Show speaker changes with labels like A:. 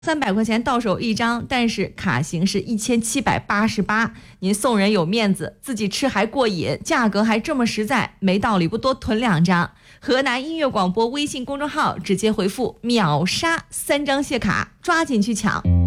A: 300块钱到手一张，但是卡型是1788，您送人有面子，自己吃还过瘾，价格还这么实在，没道理不多囤2张。河南音乐广播微信公众号直接回复秒杀3张谢卡，抓紧去抢。